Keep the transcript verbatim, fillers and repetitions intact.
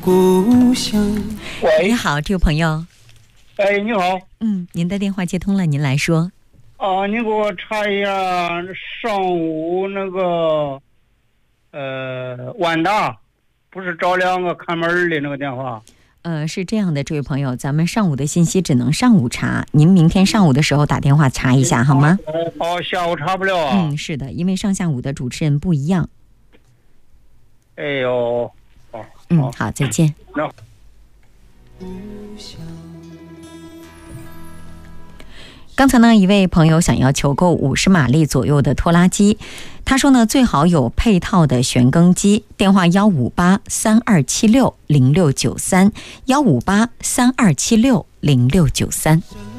故乡。 喂， 你好，这位朋友。 哎，你好。 嗯，您的电话接通了，您来说。 啊，你给我查一下上午那个呃万达，不是找两个看门的那个电话。 呃，是这样的，这位朋友，咱们上午的信息只能上午查，您明天上午的时候打电话查一下好吗？ 哦，下午查不了啊。 嗯，是的，因为上下午的主持人不一样。 哎呦，哦， 嗯，好，再见。 那刚才呢，一位朋友想要求购五十马力左右的拖拉机，他说呢，最好有配套的旋耕机，电话幺五八三二七六零六九三，幺五八三二七六零六九三。